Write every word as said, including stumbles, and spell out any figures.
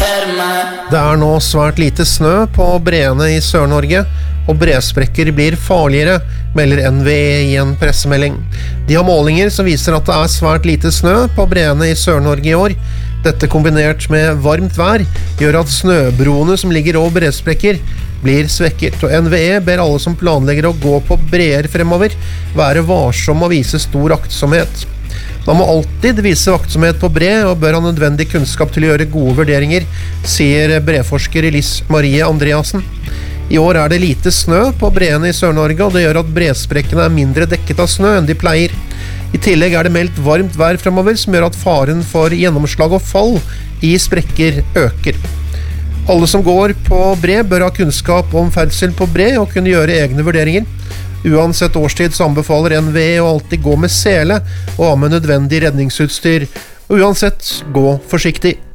Det er nå svært lite snø på breene i Sør-Norge, og bresprekker blir farligere, melder N V E i en pressemelding. De har målinger som viser at det er svært lite snø på breene i Sør-Norge i år. Dette kombinert med varmt vær gjør at snøbroene som ligger over bresprekker blir svekket, og N V E ber alle som planlegger å gå på breer fremover være varsomme og vise stor aktsomhet. Man må alltid vise aktsomhet på bre og bør ha nødvendig kunnskap til å gjøre gode vurderinger, sier breforsker Liss Marie Andreassen. I år er det lite snø på breene i Sør-Norge, og det gjør at bresprekkene er mindre dekket av snø enn de pleier. I tillegg er det meldt varmt vær fremover, som gjør at faren for gjennomslag og fall i sprekker øker. Alle som går på bre bør ha kunnskap om ferdsel på bre og kunne gjøre egne vurderinger. Uansett årstid så anbefaler N V E å alltid gå med sele og ha med nødvendig redningsutstyr. Uansett, gå forsiktig.